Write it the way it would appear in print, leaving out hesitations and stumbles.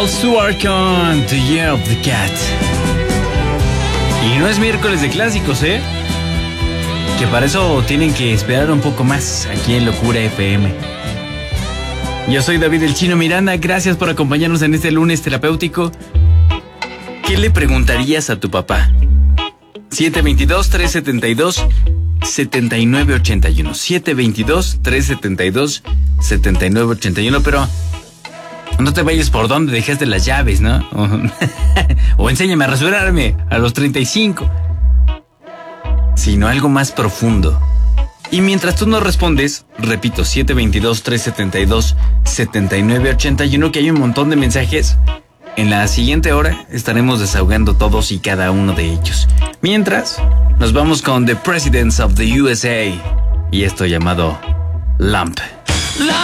Rod Stewart con The Year of the Cat. Y no es miércoles de clásicos, ¿eh? Que para eso tienen que esperar un poco más aquí en Locura FM. Yo soy David el Chino Miranda, gracias por acompañarnos en este lunes terapéutico. ¿Qué le preguntarías a tu papá? 722-372-7981. 722-372-7981. Pero no te vayas por donde dejaste las llaves, ¿no? O enséñame a rasurarme a los 35. Sino algo más profundo. Y mientras tú no respondes, repito, 722-372-7981, que hay un montón de mensajes. En la siguiente hora estaremos desahogando todos y cada uno de ellos. Mientras, nos vamos con The Presidents of the USA y esto llamado Lamp.